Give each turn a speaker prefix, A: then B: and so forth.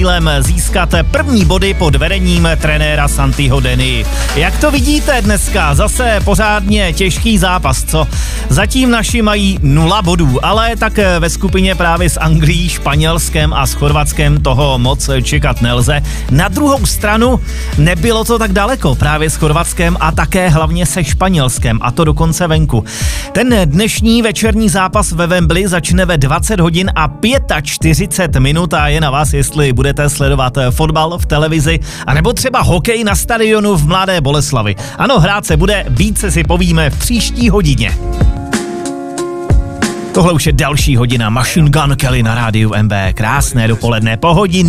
A: cílem získat první body pod vedením trenéra Santiho Denny. Jak to vidíte dneska? Zase pořádně těžký zápas, co? Zatím naši mají 0 bodů, ale tak ve skupině právě s Anglií, Španělskem a s Chorvatskem toho moc čekat nelze. Na druhou stranu nebylo to tak daleko právě s Chorvatskem a také hlavně se Španělskem, a to dokonce venku. Ten dnešní večerní zápas ve Wembley začne ve 20 hodin a 45 minut a je na vás, jestli budete sledovat fotbal v televizi anebo třeba hokej na stadionu v Mladé Boleslavi. Ano, hrát se bude, více si povíme v příští hodině. Tohle už je další hodina Machine Gun Kelly na rádiu MB. Krásné dopoledne, po hodině.